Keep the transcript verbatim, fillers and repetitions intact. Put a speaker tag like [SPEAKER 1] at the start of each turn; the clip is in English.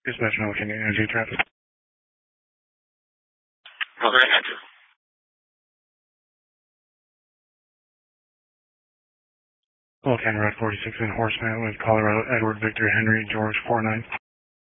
[SPEAKER 1] Dispatch Milliken Energy Traffic.
[SPEAKER 2] Over Andrew.
[SPEAKER 1] Volcano Route forty-six in Horseman with Colorado Edward Victor Henry George four nine.